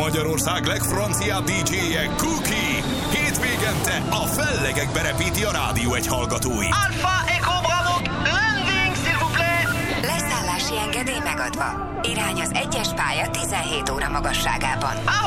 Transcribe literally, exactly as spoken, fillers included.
Magyarország legfranciább dé dzséje, Cookie. Hétvégente a fellegekbe repíti a Rádió egy hallgatóit. Alpha Echo Bravo, landing, s'il vous plaît! Leszállási engedély megadva. Irány az egyes pálya tizenhét óra magasságában.